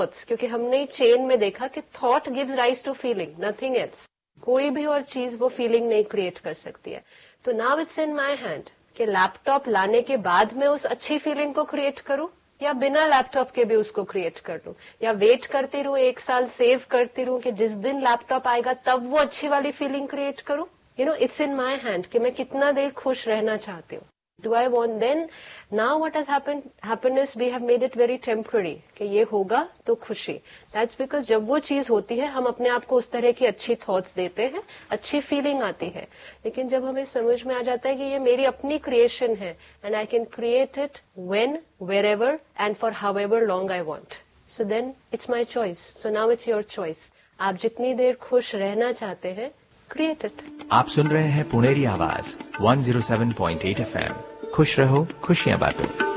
Thoughts, क्योंकि हमने chain में देखा कि thought gives rise to feeling, nothing else. कोई भी और चीज वो फीलिंग नहीं क्रिएट कर सकती है। तो now it's in my hand कि लैपटॉप लाने के बाद मैं उस अच्छी फीलिंग को क्रिएट करूं या बिना लैपटॉप के भी उसको क्रिएट कर लूं, या वेट करती रहूं, 1 साल सेव करती रहूं कि जिस दिन लैपटॉप आएगा तब वो अच्छी वाली फीलिंग क्रिएट करूं। इट्स इन माय हैंड कि मैं कितना देर खुश रहना चाहती हूँ। Do I want then? Now what has happened? Happiness we have made it very temporary कि ये होगा तो खुशी। That's because जब वो चीज होती है हम अपने आप को उस तरह की अच्छी थॉट्स देते हैं, अच्छी फीलिंग आती है। लेकिन जब हमें समझ में आ जाता है कि ये मेरी अपनी क्रिएशन है and I can create it when, wherever and for however long I want. So then it's my choice. So now it's your choice. आप जितनी देर खुश रहना चाहते हैं, create it. आप सुन रहे हैं पुणेरी आवाज 107.8 FM। खुश रहो, खुशियां बांटो।